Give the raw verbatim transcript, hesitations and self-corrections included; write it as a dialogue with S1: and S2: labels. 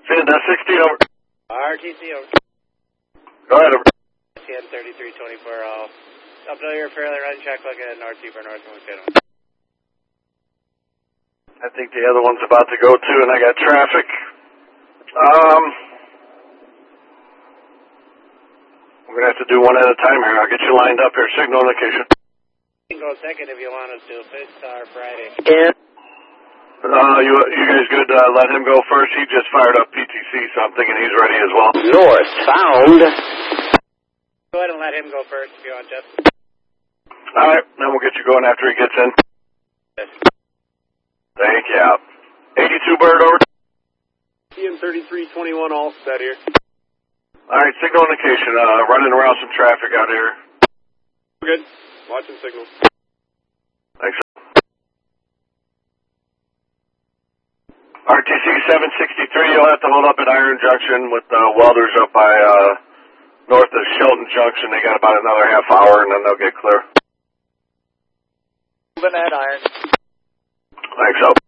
S1: Send that sixteen over.
S2: R T C over.
S1: Go ahead, over.
S2: ten thirty-three twenty-four, all. Up to your fairly run check, looking at North Seaboard, North Montana.
S1: I think the other one's about to go too, and I got traffic. Um, we're going to have to do one at a time here. I'll get you lined up here. Signal indication.
S2: You can go second if you want us to. Fifth Star Friday.
S1: Yeah. Uh, you, you guys good? Uh, let him go first. He just fired up P T C, so I'm thinking he's ready as well.
S3: North, found.
S2: Go ahead and let him go first if you want, Jeff.
S1: All right, then we'll get you going after he gets in.
S2: Yes.
S1: Thank you. eighty-two Bird over.
S4: T M thirty-three twenty-one, all set here.
S1: All right, signal indication. Uh, running around some traffic out here.
S4: Good. Watching signal.
S1: Thanks. R T C seven sixty-three, you'll have to hold up at Iron Junction with uh, welders up by uh, north of Shelton Junction. They got about another half hour, and then they'll get clear.
S2: Moving at Iron.
S1: Thanks, up.